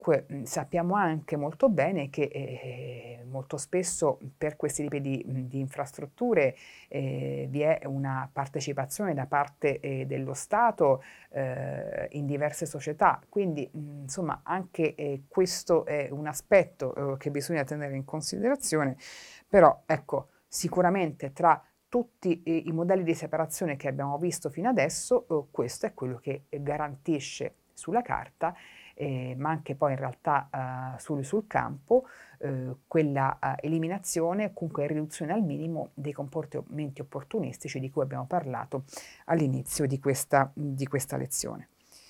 sappiamo anche molto bene che, molto spesso per questi tipi di infrastrutture, vi è una partecipazione da parte, dello Stato, in diverse società. Quindi, insomma anche, questo è un aspetto, che bisogna tenere in considerazione, però ecco, sicuramente tra tutti i modelli di separazione che abbiamo visto fino adesso, questo è quello che garantisce sulla carta, ma anche poi in realtà, sul campo, quella, eliminazione, comunque riduzione al minimo dei comportamenti opportunistici di cui abbiamo parlato all'inizio di questa lezione.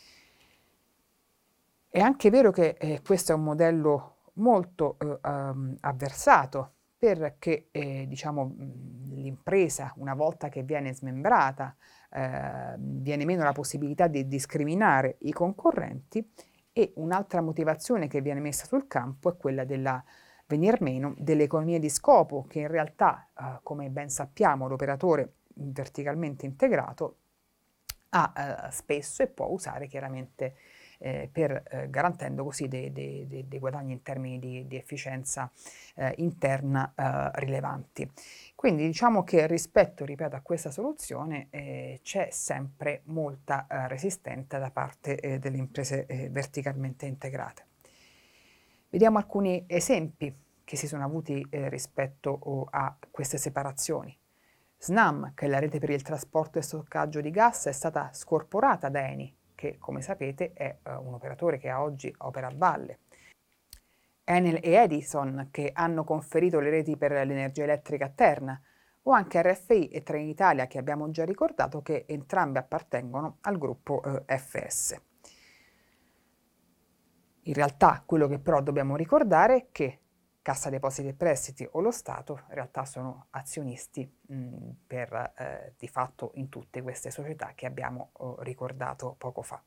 È anche vero che, questo è un modello molto, avversato perché, diciamo, l'impresa una volta che viene smembrata, viene meno la possibilità di discriminare i concorrenti, e un'altra motivazione che viene messa sul campo è quella della venir meno delle economie di scopo che in realtà, come ben sappiamo l'operatore verticalmente integrato ha, spesso e può usare chiaramente, garantendo così dei guadagni in termini di efficienza, interna, rilevanti. Quindi diciamo che rispetto, ripeto, a questa soluzione, c'è sempre molta, resistenza da parte, delle imprese, verticalmente integrate. Vediamo alcuni esempi che si sono avuti, rispetto a queste separazioni. Snam, che è la rete per il trasporto e stoccaggio di gas, è stata scorporata da Eni, che come sapete è un operatore che a oggi opera a valle. Enel e Edison, che hanno conferito le reti per l'energia elettrica a Terna, o anche RFI e Trenitalia, che abbiamo già ricordato, che entrambe appartengono al gruppo FS. In realtà quello che però dobbiamo ricordare è che Cassa Depositi e Prestiti o lo Stato in realtà sono azionisti di fatto in tutte queste società che abbiamo ricordato poco fa.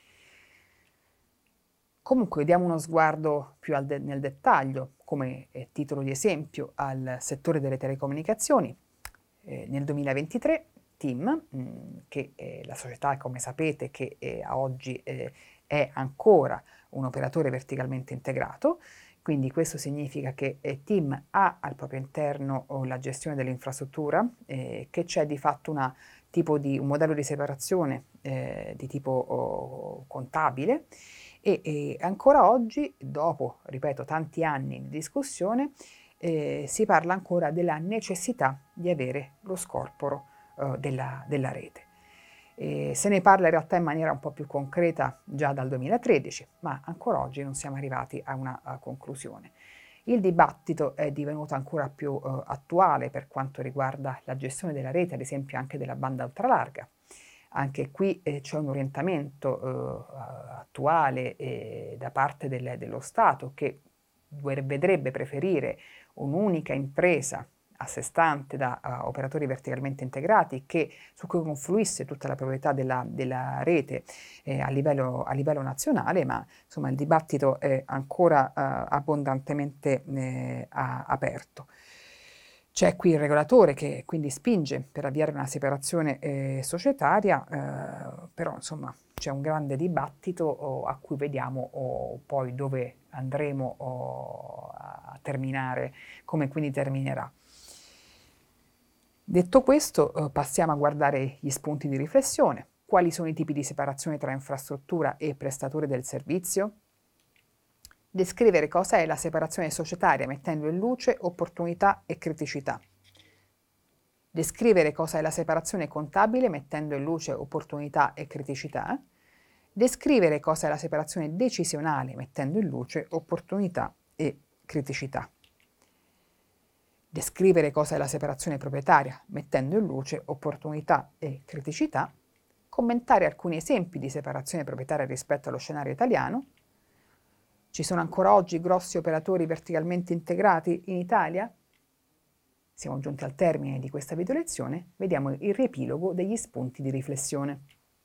Comunque diamo uno sguardo più nel dettaglio, come titolo di esempio, al settore delle telecomunicazioni. Nel 2023 TIM, che è la società, come sapete, che a oggi è ancora un operatore verticalmente integrato, quindi questo significa che TIM ha al proprio interno la gestione dell'infrastruttura, che c'è di fatto un modello di separazione di tipo contabile, e ancora oggi, dopo, ripeto, tanti anni di discussione, si parla ancora della necessità di avere lo scorporo della rete. Se ne parla in realtà in maniera un po' più concreta già dal 2013, ma ancora oggi non siamo arrivati a una conclusione. Il dibattito è divenuto ancora più attuale per quanto riguarda la gestione della rete, ad esempio anche della banda ultralarga. Anche qui c'è un orientamento attuale da parte dello Stato, che vedrebbe preferire un'unica impresa a sé stante da operatori verticalmente integrati, su cui confluisse tutta la proprietà della rete a livello nazionale, ma insomma il dibattito è ancora abbondantemente aperto. C'è qui il regolatore che quindi spinge per avviare una separazione societaria, però insomma c'è un grande dibattito a cui vediamo poi dove andremo a terminare, come quindi terminerà. Detto questo, passiamo a guardare gli spunti di riflessione. Quali sono i tipi di separazione tra infrastruttura e prestatore del servizio? Descrivere cosa è la separazione societaria mettendo in luce opportunità e criticità. Descrivere cosa è la separazione contabile mettendo in luce opportunità e criticità. Descrivere cosa è la separazione decisionale mettendo in luce opportunità e criticità. Descrivere cosa è la separazione proprietaria mettendo in luce opportunità e criticità. Commentare alcuni esempi di separazione proprietaria rispetto allo scenario italiano. Ci sono ancora oggi grossi operatori verticalmente integrati in Italia? Siamo giunti al termine di questa video lezione, vediamo il riepilogo degli spunti di riflessione.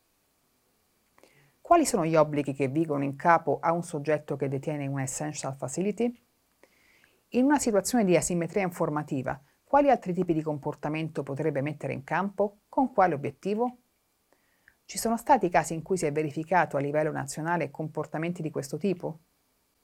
Quali sono gli obblighi che vigono in capo a un soggetto che detiene una essential facility? In una situazione di asimmetria informativa, quali altri tipi di comportamento potrebbe mettere in campo? Con quale obiettivo? Ci sono stati casi in cui si è verificato a livello nazionale comportamenti di questo tipo?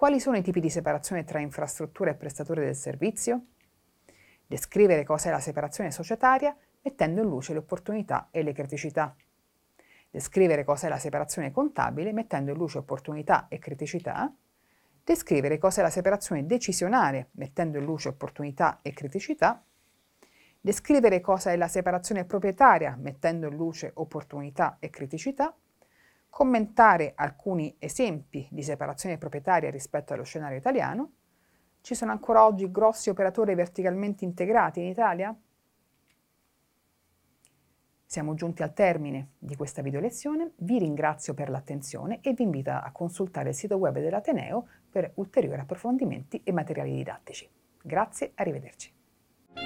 Quali sono i tipi di separazione tra infrastruttura e prestatore del servizio? Descrivere cosa è la separazione societaria mettendo in luce le opportunità e le criticità. Descrivere cosa è la separazione contabile mettendo in luce opportunità e criticità. Descrivere cosa è la separazione decisionale mettendo in luce opportunità e criticità. Descrivere cosa è la separazione proprietaria mettendo in luce opportunità e criticità. Commentare alcuni esempi di separazione proprietaria rispetto allo scenario italiano. Ci sono ancora oggi grossi operatori verticalmente integrati in Italia? Siamo giunti al termine di questa video lezione, vi ringrazio per l'attenzione e vi invito a consultare il sito web dell'Ateneo per ulteriori approfondimenti e materiali didattici. Grazie, arrivederci.